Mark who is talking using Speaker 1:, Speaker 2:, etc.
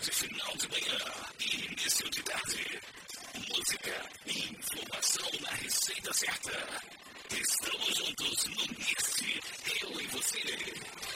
Speaker 1: de final de manhã e início de tarde. Música e informação na receita certa. Estamos juntos